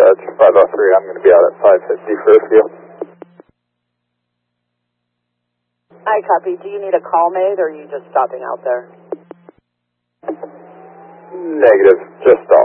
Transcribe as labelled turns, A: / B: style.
A: dispatch, 503, I'm going to be out at 550 for a few.
B: I copy. Do you need a call made, or are you just stopping out there?
A: Negative, just stop.